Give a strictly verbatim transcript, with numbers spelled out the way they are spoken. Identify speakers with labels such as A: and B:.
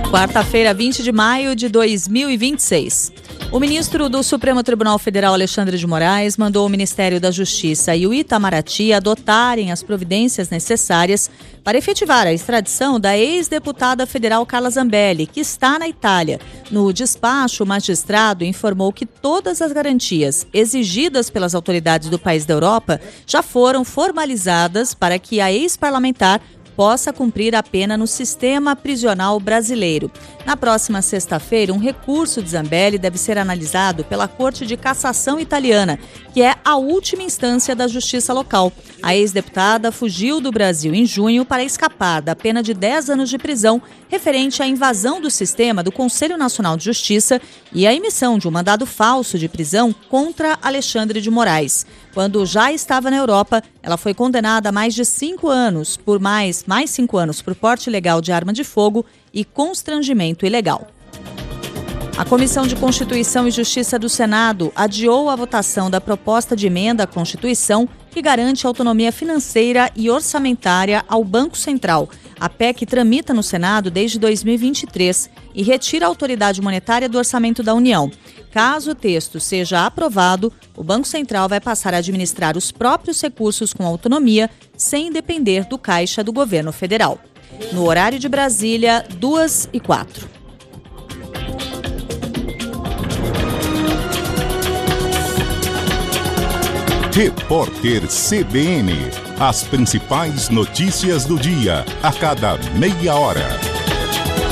A: Quarta-feira, vinte de maio de dois mil e vinte e seis. O ministro do Supremo Tribunal Federal, Alexandre de Moraes, mandou o Ministério da Justiça e o Itamaraty adotarem as providências necessárias para efetivar a extradição da ex-deputada federal Carla Zambelli, que está na Itália. No despacho, o magistrado informou que todas as garantias exigidas pelas autoridades do país da Europa já foram formalizadas para que a ex-parlamentar possa cumprir a pena no sistema prisional brasileiro. Na próxima sexta-feira, um recurso de Zambelli deve ser analisado pela Corte de Cassação italiana, que é a última instância da justiça local. A ex-deputada fugiu do Brasil em junho para escapar da pena de dez anos de prisão referente à invasão do sistema do Conselho Nacional de Justiça e a emissão de um mandado falso de prisão contra Alexandre de Moraes. Quando já estava na Europa, ela foi condenada a mais de cinco anos por mais, mais cinco anos por porte ilegal de arma de fogo e constrangimento ilegal. A Comissão de Constituição e Justiça do Senado adiou a votação da proposta de emenda à Constituição que garante autonomia financeira e orçamentária ao Banco Central. A P E C tramita no Senado desde dois mil e vinte e três e retira a autoridade monetária do orçamento da União. Caso o texto seja aprovado, o Banco Central vai passar a administrar os próprios recursos com autonomia, sem depender do caixa do governo federal. No horário de Brasília, duas e quatro.
B: Repórter C B N. As principais notícias do dia, a cada meia hora.